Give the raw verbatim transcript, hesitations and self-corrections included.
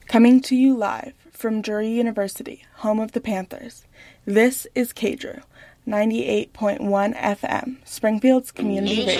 Coming to you live from Drury University, home of the Panthers, this is K D R U, ninety-eight point one F M, Springfield's community radio.